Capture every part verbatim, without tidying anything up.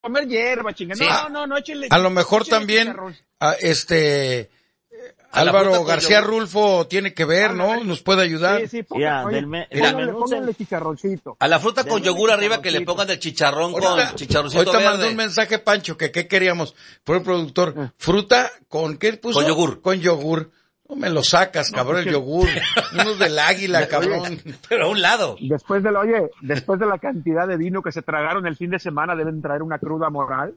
comer hierba, chingada. Sí. No, no, no, échenle. A lo mejor échenle también, chicharrón. a, este, A la Álvaro fruta con García yogur. Rulfo tiene que ver, ¿no? Ándale. Nos puede ayudar. Sí, sí, Mira, pongan, oye, del me- pónganle, del menú pónganle se- chicharroncito. A la fruta con Denle yogur arriba que le chicharroncito. pongan el chicharrón Ahorita, con chicharroncito ahorita mandó verde. un mensaje Pancho que qué queríamos. Por el productor, fruta con ¿qué puso? Con yogur. Con yogur. No me lo sacas, cabrón, el porque- yogur. Unos del águila, cabrón. Pero a un lado. Después de la, oye, después de la cantidad de vino que se tragaron el fin de semana, deben traer una cruda moral.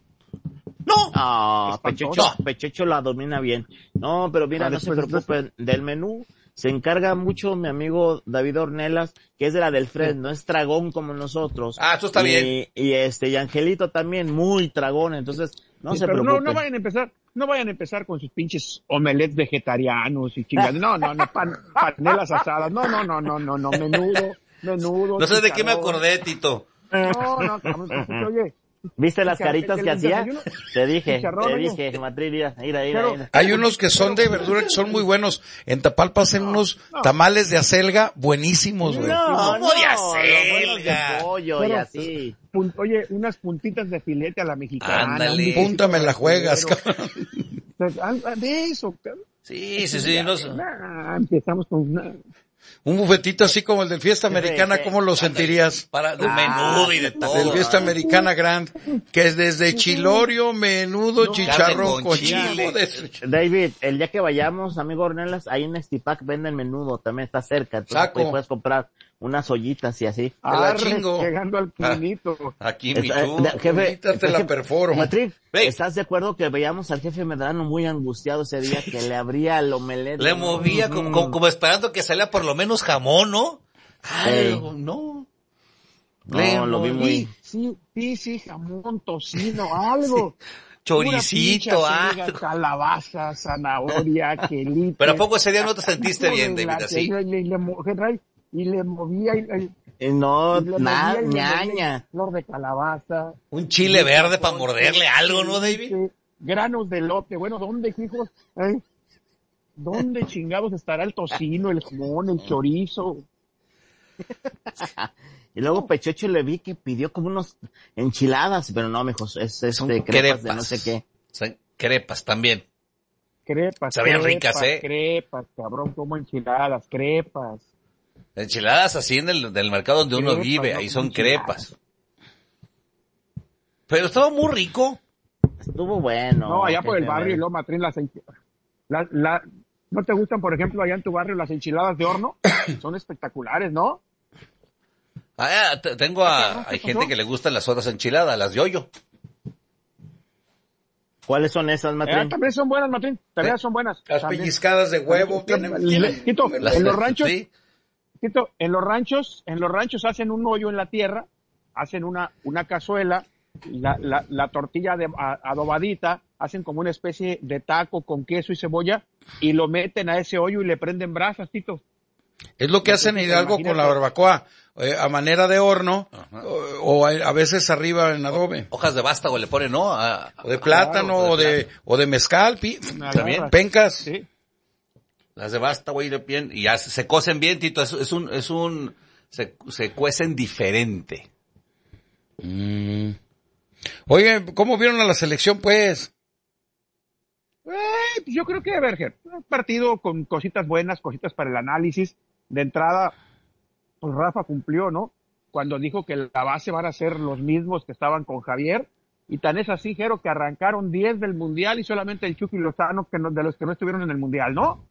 No. Ah, Espantoso. Pechocho, Pechocho la domina bien. No, pero mira, Ah, no se después- preocupen. Del menú se encarga mucho mi amigo David Ornelas, que es de la del Fred, no es tragón como nosotros. Ah, eso está y, bien. Y este, y Angelito también, muy tragón, entonces no Sí, se pero no, preocupen. no vayan a empezar, no vayan a empezar con sus pinches omelets vegetarianos y chingadas. No, no, no, pan, panelas asadas. No, no, no, no, no, no, menudo, menudo. No sé de qué me chicharrón. acordé, Tito. No, no, cabrón, oye. ¿Viste las Chicharrón- caritas el que hacía? desayuno- Te dije, chicharrón, te oye. dije, Matri, mira, mira, mira, Pero- mira. Hay unos que son de verdura que son muy buenos. En Tapalpa hacen unos tamales de acelga buenísimos, güey. No, ¿Cómo no, de los buenos acelga? de pollo y Pero- así. Pun- Oye, unas puntitas de filete a la mexicana. Ándale. un bichito Punta me la juegas, brasileño. cabrón. Pues, ah, de eso, cabrón. Sí, sí, sí. No sé. Ah, empezamos con una... Un bufetito así como el del Fiesta Americana, ¿cómo lo sentirías? Para un menudo y de todo. Del Fiesta Americana Grand, que es desde chilorio, menudo, chicharrón carne con con chile. chile. de- David, el día que vayamos, amigo Ornelas, ahí en Estipac venden menudo, también está cerca, entonces Saco. pues, puedes comprar unas ollitas y así. Te la Arre, chingo. llegando al quinito. Aquí Es- mi eh, tú. de- jefe, Ahorita te la jefe- perforo. Matri, Ve. ¿estás de acuerdo que veíamos al jefe Medrano muy angustiado ese día que le abría el omelette? Le movía como, como, como esperando que saliera por lo menos jamón, ¿no? Ay, Ey. no. No, lo vi muy... Sí, sí, sí, jamón, tocino, algo. Choricito, Pura pinche algo. calabaza, zanahoria, quelite. Pero ¿a poco ese día no te sentiste bien, David, La- así? Y le, y le mo- y le movía, y, y- Eh, No, y le na, movía y le movía ñaña. flor de calabaza. Un chile verde para morderle algo, ¿no, David? este, Granos de lote. Bueno, ¿dónde, hijos? ¿Eh? ¿Dónde chingados estará el tocino, el jamón, el chorizo? Y luego Pechocho le vi que pidió como unos enchiladas, pero no, mijo, es Son este, crepas, crepas. de no sé qué. Son crepas también. Crepas, Sabían crepas, ricas, ¿eh? Crepas, cabrón, como enchiladas, crepas. Enchiladas así en el del mercado donde uno Crepas, vive, no, ahí son enchiladas. crepas. Pero estaba muy rico. Estuvo bueno. No, allá por el jefe, barrio, y bueno. luego Matrín, las enchiladas. La, la, ¿no te gustan, por ejemplo, allá en tu barrio las enchiladas de horno? Son espectaculares, ¿no? Ah, t- tengo a, hay gente que le gustan las otras enchiladas, las yoyo. ¿Cuáles son esas, Eh, Matrín? también son buenas, Matrín. También son buenas. Las También. pellizcadas de huevo. tienen- Le- tienen- Tito, Las- en los ranchos, Sí. Tito, en los ranchos, en los ranchos hacen un hoyo en la tierra, hacen una, una cazuela, la, la, la tortilla de, a- adobadita, hacen como una especie de taco con queso y cebolla, y lo meten a ese hoyo y le prenden brasas, Tito. Es lo que hacen en Hidalgo con la barbacoa, eh, a manera de horno, o, o a, a veces arriba en adobe. Hojas de vástago le ponen, ¿no? A- O de plátano, claro, o de, o de mezcal, pi- También. pencas. Sí. Las de vástago y de bien, y ya se, se cocen bien, Tito, es, es un, es un, se, se cuecen diferente. Mm. Oye, ¿cómo vieron a la selección, pues? Eh, pues yo creo que, Berger, un partido con cositas buenas, cositas para el análisis. De entrada, pues Rafa cumplió, ¿no? Cuando dijo que la base van a ser los mismos que estaban con Javier. Y tan es así, Jero, que arrancaron diez del Mundial y solamente el Chucky Lozano, que no, de los que no estuvieron en el Mundial, ¿no?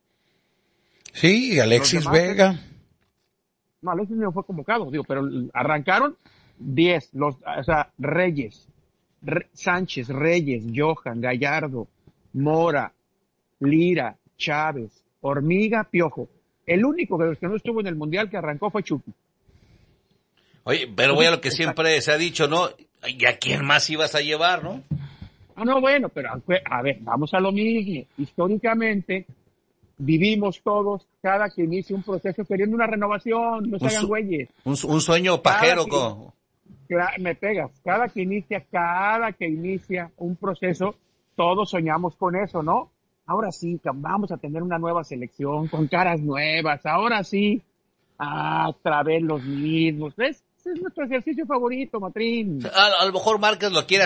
Sí, y Alexis Los demás, Vega. No, Alexis no fue convocado, digo, pero arrancaron diez, los, o sea, Reyes, Re- Sánchez, Reyes, Johan, Gallardo, Mora, Lira, Chávez, Hormiga, Piojo. El único de los que no estuvo en el Mundial que arrancó fue Chucky. Oye, pero voy a lo que siempre se ha dicho, ¿no? ¿Y a quién más ibas a llevar, no? Ah, no, bueno, pero a ver, vamos a lo mismo. Históricamente, vivimos todos, cada que inicia un proceso queriendo una renovación, no se Un hagan su- güeyes. Un, un sueño pajero, que- con... Cla- Me pegas, cada que inicia, cada que inicia un proceso, todos soñamos con eso, ¿no? Ahora sí, ca- vamos a tener una nueva selección, con caras nuevas, ahora sí, ah, otra vez los mismos, ¿ves? Ese es nuestro ejercicio favorito, Matrín. A, a lo mejor Márquez lo quiere